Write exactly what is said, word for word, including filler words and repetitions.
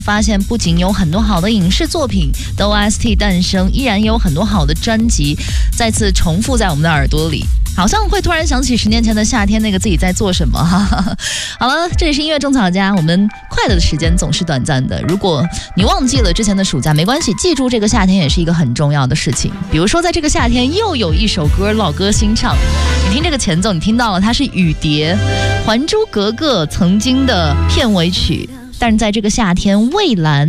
发现不仅有很多好的影视作品的 O S T 诞生，依然也有很多好的专辑再次重复在我们的耳朵里，好像会突然想起十年前的夏天那个自己在做什么。好了，这里是音乐种草家，我们快乐的时间总是短暂的，如果你忘记了之前的暑假没关系，记住这个夏天也是一个很重要的事情。比如说在这个夏天又有一首歌老歌新唱，你听这个前奏，你听到了它是雨蝶《还珠格格》曾经的片尾曲，但是在这个夏天蔚蓝